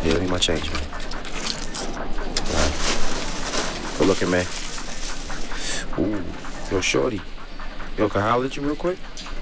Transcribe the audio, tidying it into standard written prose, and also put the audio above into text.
Yeah, give me my change, man. All right. Good looking, man. Ooh, yo, shorty. Yo, can I holler at you real quick?